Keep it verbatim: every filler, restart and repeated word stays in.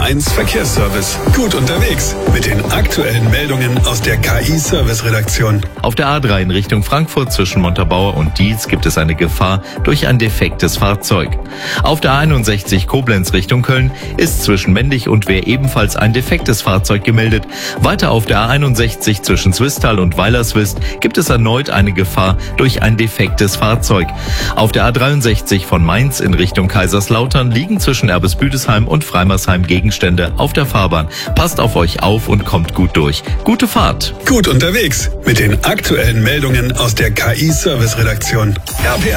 eins Verkehrsservice. Gut unterwegs mit den aktuellen Meldungen aus der K I-Service-Redaktion. Auf der A drei in Richtung Frankfurt zwischen Montabaur und Dietz gibt es eine Gefahr durch ein defektes Fahrzeug. Auf der A einundsechzig Koblenz Richtung Köln ist zwischen Mendig und Wehr ebenfalls ein defektes Fahrzeug gemeldet. Weiter auf der A einundsechzig zwischen Zwistal und Weilerswist gibt es erneut eine Gefahr durch ein defektes Fahrzeug. Auf der A dreiundsechzig von Mainz in Richtung Kaiserslautern liegen zwischen Erbes-Büdesheim und Freimersheim Gegenstände auf der Fahrbahn. Passt auf euch auf und kommt gut durch. Gute Fahrt. Gut unterwegs mit den aktuellen Meldungen aus der K I-Service-Redaktion. R P